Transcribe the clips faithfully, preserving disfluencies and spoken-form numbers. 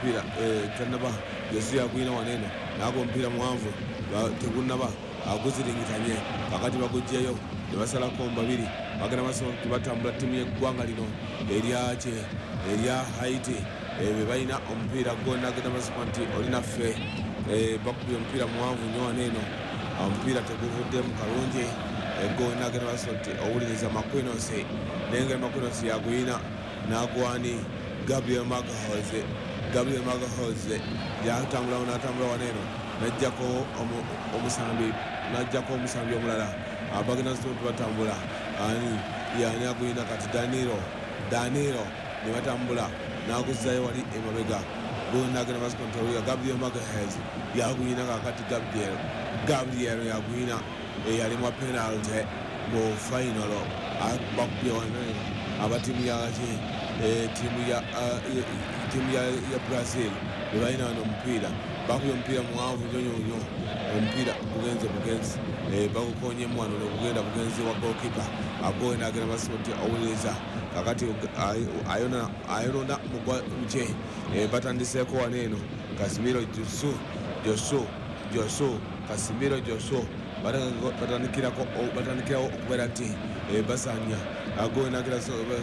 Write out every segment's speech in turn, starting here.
omupiira tanaba Yesu yagwina waneno nago omupiira muwanvu tegunnaba aguziringitanye kakati bagujjayo ne basalako mu babiri bagenda maso batambula ttiimu y'eggwanga lino eryakye erya Haiti be balina omupiira gwonna agenda masiko nti olinaffe bakubye omupiira muwanvu nnyo waneeno omupiira teguvuddemu kalungi gwonna agenda maso nti owuliriza Makwinose naye nga Makwinose yagwina n'agwani Gabriel Magahoze Gabriel Magahoze yatambula n'atambula waneeno najjako omusambi najjako omusambi omulala abagenda nsootu batambula ani yani agwina kati Danilo Danilo ne batambula n'aguzzayo wali emabega gwonna agenda maso kontrol ya Gabriel Magahoze yagwina kakati Gabriel Gabriel yagwina eyali mu penalty mu final bakubye waneeno abatimu yaki timu ya timu ya Brazil bebalina wano omupiira bakubye omupiira muwanvu nyonyonyo omupiira bugenze bugenzi bakukonyemu wano nokugenda bugenzi wa goalkeeper agowena agenda masiko nti owuliriza kakati ayonona mugwamuke batandiseeko waneeno Casimiro Josu Josu Josu Casimiro Josu batandikirako batandikirawo okubeera nti basanya agowena agira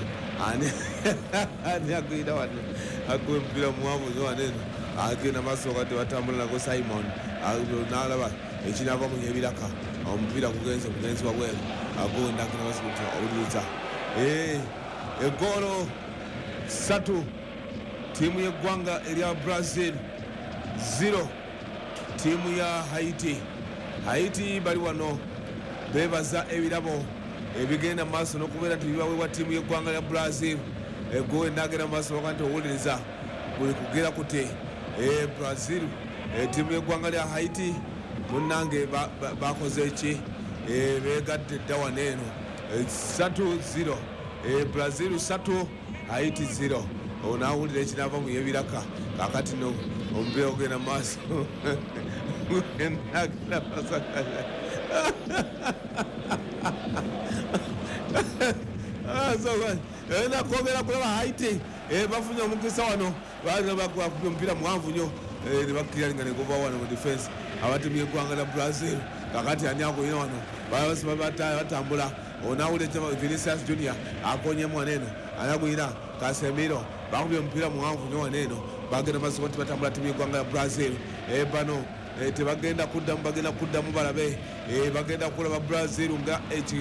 ani agwira wano agwe omupiira muwanvu nyo waneeno agenda maaso kati batambula nago Simon n'alaba ekinaava mu ebiraka omupiira gugenze bugenzi wabweru agenda agenda maaso nti owuliriza egoolo ssatu ttiimu y'eggwanga erya Brazil zero ttiimu ya Haiti Haiti bali wano beebaza ebirabo ebigenda mu maaso n'okubeera nti bibaweebwa ttiimu y'eggwanga lya Brazil egowe nagenda mu maaso nti owuliriza buli kugera kute Brazil ttiimu y'eggwanga lya Haiti munnange bakoze ki beegadde dda waneeno satu zero Brazil satu Haiti zero onaawulira ekinaava mu yebiraka kakati no omupiira ogenda mu maaso nakwogera kulaba Haiti bafunye omukisa wano bakubye omupiira muwanvu nnyo ne bakkirira nga negova wano mu defense abatimu y'eggwanga lya Brazil kakati ani agoyina wano batambula onaawulira Vinicius Junior akonyemu waneeno anagoyina Casemiro bakubye omupiira muwanvu nnyo waneeno bagenda masiko nti batambula ttiimu y'eggwanga lya Brazil bano tebagenda kuddamu bagenda kuddamu balabe bagenda kulaba Brazil nga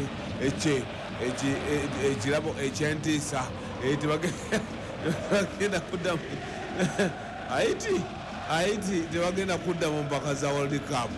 ekirabo ekyentiisa tebagenda kuddamu Haiti Haiti tebagenda kuddamu mpaka za World Cup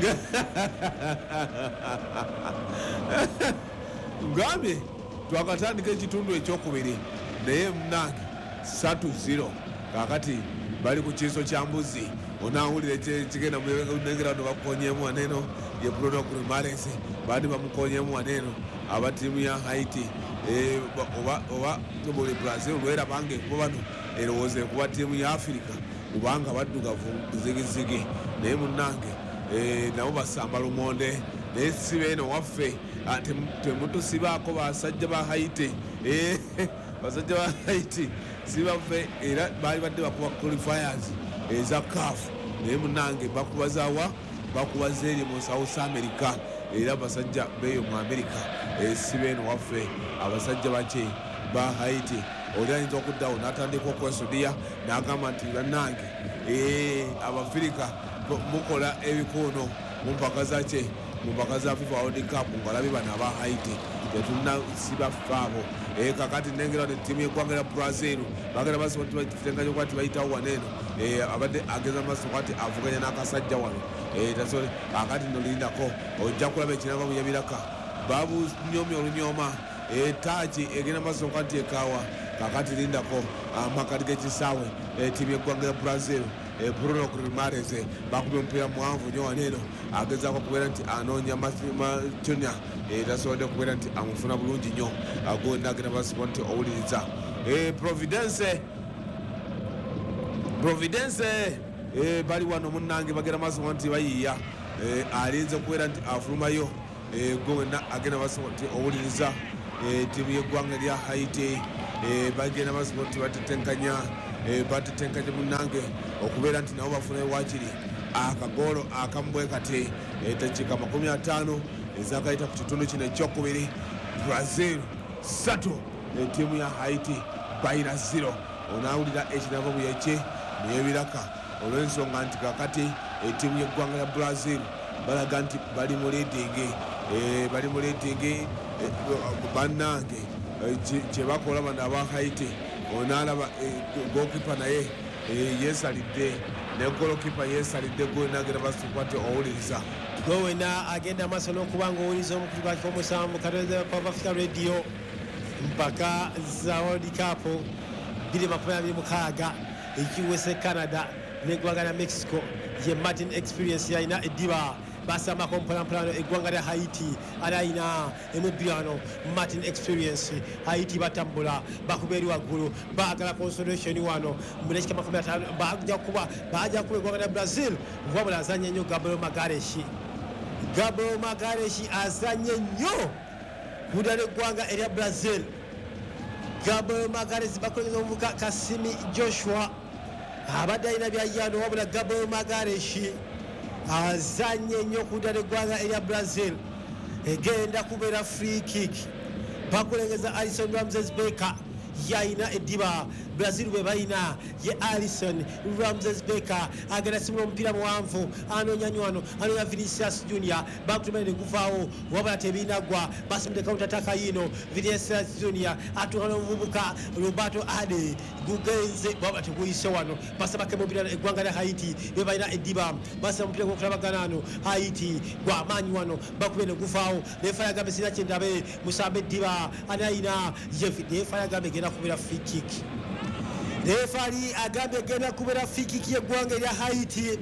ngambye twakatandika ekitundu ekyokubiri naye munange satu zero kakati bali ku kiiso kya mbuzi onaawulira ekigenda munengera wano bakukonyemu waneeno ye Bruno Guimaraes baadi bamukonyemu waneeno abatiimu ya Haiti oba buli Brazil lwerabange kuba bano erowooza kuba ttiimu ya Afirika kubanga baddugavu zigizigi naye munnange nabo basamba lumonde naye si beeno waffe temutusibaako basajja ba Haiti basajja ba Haiti si baffe era baali badde bakuba qualifiers eza CAF naye munnange bakubazaawa bakubaza eri mu South America era basajja beeyo mu America si beeno waffe abasajja bake ba Haiti oli ayinza okuddawo n'atandika okwesudiya n'agamba nti bannange Abafirika mukola ebikuuno mu mpaka zake mu mpaka za FIFA World Cup ngalabe bano aba Haiti tetulina sibaffe abo kakati nengera ne ttiimu y'eggwanga lya Brazil bagenda maaso tenganya kwati bayitawo waneeno abadde ageza maaso kwati avuganya n'akasajja wano kakati nolindako ojja kulaba ekinava mu yebiraka babunyomi olunyoma etaaki egenda maaso kwati ekaawa kakati lindako amakati g'ekisaawe ttiimu y'eggwanga lya Brazil Bruno Guimaraes bakubye omupiira muwanvu nnyo waneeno agezaako okubeera nti anoonya Junior tasobodde okubeera nti amufuna bulungi nnyo agenda agenda basiba nti owuliriza Providence Providence bali wano munnange bagenda basiba nti bayiiya alinza okubeera nti afulumayo gwe wenna agenda basiba nti owuliriza ttiimu y'eggwanga lya Haiti bagenda basiba nti batetenkanya batetenkaje munnange okubeera nti nabo bafuna ewakiri akagolo akambwe kati edakiika makumi ataano ezakayita ku kitundu kino ekyokubiri. Brazil satu etiimu ya Haiti bayira zero. Onaawulira ekinava buyekye neyebiraka olw'ensonga nti kakati etiimu y'eggwanga lya Brazil balaga nti bali mu leading bali mu leading bannange kye bakola bano aba Haiti. Onaalaba gokipa naye yeesalidde ne golokipa yeesalidde gwenagera basukwate owuliriza gowena agenda amaaso n'okubanga owuliriza omukulu gwaki omusanvu katonda Pava Africa Radio mpaka za World Cup bbiri makumi abiri mukaaga ekiwese Canada n'eggwanga lya Mexico ye Martin Experience yalina eddiba basambako mpolampola eggwanga lya Haiti alayina emubiri wano Martin Experience. Haiti batambula bakuba eri waggulu baagala consolation wano mulekika makumi ataano bajja kuba bajja kuba eggwanga lya Brazil wabula azanye nnyo Gabriel Magareshi. Gabriel Magareshi azanye nnyo kudala eggwanga erya Brazil. Gabriel Magareshi bakoleza omuvuka Kasimi Joshua abadde alina byayano wabula Gabriel Magareshi azanye nnyo kudala eggwanga erya Brazil egenda kubeera free kick bakulengeza Alison Ramses Becker yayina eddiba. Brazil bwe bayina ye Alison Ramses Becker agenda simula omupiira muwanvu anoonya wano anoonya Vinicius Junior bakutumaire guvaawo wabula tebinagwa basimudde counter-attack yino. Vinicius Junior atuuka n'omuvubuka Roberto Ade gugenze wabula teguyise wano basabako omupiira eggwanga lya Haiti bwe bayina eddiba basaba omupiira gw'okulabagana ano Haiti gw'amaanyi wano bakube ne guvaawo. Lefa yagambe sina kyendabe musamba eddiba ani ayina lefa yagambe egenda kubeera free kick. Refari agambe genda kubera fikiki y'eggwanga erya Haiti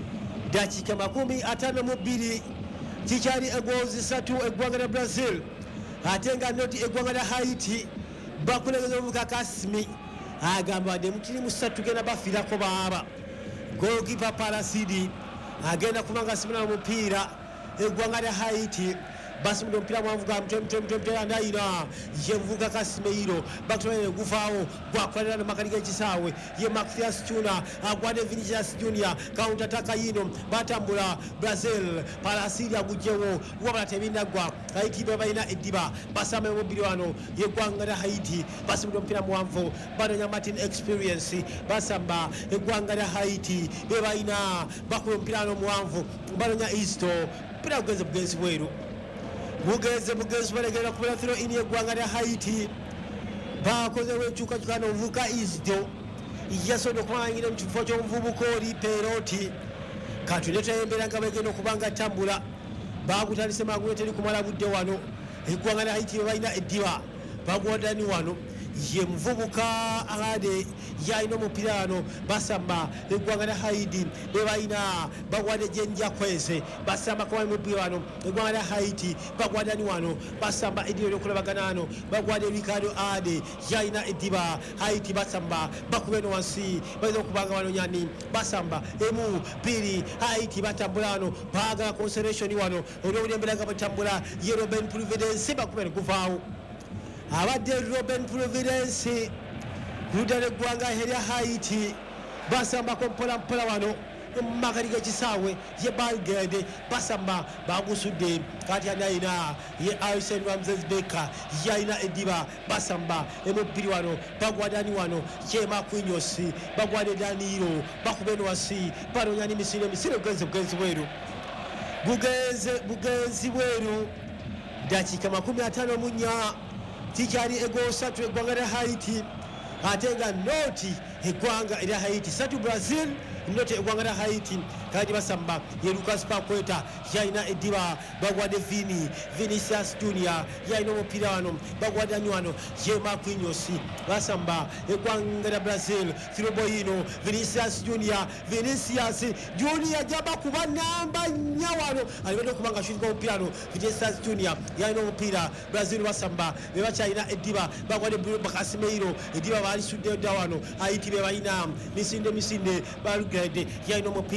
dakiika makumi ataano mu bbiri kikyali egoozi satu eggwanga lya Brazil ate nga noti eggwanga lya Haiti bakulengeza omuvuka Kasimi agamba wadde mukiri musatu genda bafiirako baaba. Goalkeeper Parasidi agenda kubanga asimula omupiira eggwanga lya Haiti basimudde omupiira mwanvu gwa mutwe ndayina ye muvuga Kasimeiro bakutumaire guvaawo gwakolera no makali g'ekisaawe ye Matthias Tuna agwadde Vinicius Junior counter attack yino batambula Brazil Parasidi agugyewo wabula tebinagwa. Haiti be balina eddiba basamba omubiri wano yeggwanga lya Haiti basimudde omupiira muwanvu banoonya Martin Experience basamba eggwanga lya Haiti be balina bakuba omupiira wano muwanvu banoonya Isto omupiira gugenze bugenzi bweru bugenze bugenzi balegera kubera throw in yeggwanga lya Haiti bakozewo enkyukakyuka n'omuvubuka Isto yasooka okumangira mu kifo ky'omuvubuka oli Peroti katonda tayembera nga bagenda okubanga tambula bagutandise magulu teri kumala budde wano eggwanga lya Haiti balina eddiba bagwadani wano ye muvubuka Ade yalina omupiira wano basamba eggwanga lya Haiti be balina bagwadde Jenja Kweze basamba kwa omupiira wano eggwanga lya Haiti bagwadani wano basamba eddiba lyokulabagana wano bagwadde Ricardo Ade yalina eddiba Haiti basamba bakube no wansi bayinza okubanga banonyani basamba emu bbiri Haiti batambula wano baagala consolation wano olw'obulembe nga batambula ye Robin Providence bakube ne guvaawo. Abadde Robin Providence kudala eggwanga erya Haiti basambako mpolampola wano mumakali g'ekisaawe ye Belgrade basamba bagusudde kati anayina ye Alison Ramses Becker yalina eddiba basamba emubbiri wano bagwadani wano ye Marquinhos bagwadde Danilo bakube no wansi banonyani misinde misinde bugenzi bugenzi bweru bugenze bugenzi bweru dakiika makumi ataano mu nnya tikyali ego satu eggwanga lya Haiti ate nga noti eggwanga erya Haiti satu Brazil noti eggwanga lya Haiti kati basamba ye Lucas Paqueta yalina eddiba bagwadde Vini Vinicius Junior yalina omupiira wano bagwadde ani wano ye Marquinhos basamba eggwanga lya Brazil Thiroboino Vinicius Junior Vinicius Junior jaba kuba namba nnya wano alibadde okubanga ashutika omupiira wano Vinicius Junior yalina omupiira Brazil basamba be bakyalina eddiba bagwadde Bruno Casemiro eddiba balisudde dda wano Haiti be balina misinde misinde Belgrade yalina omupiira